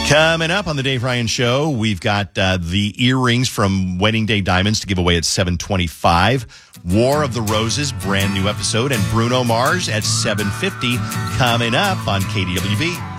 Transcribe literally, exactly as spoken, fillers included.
Coming up on the Dave Ryan Show, we've got uh, the earrings from Wedding Day Diamonds to give away at seven twenty-five. War of the Roses, brand new episode, and Bruno Mars at seven fifty coming up on K D W B.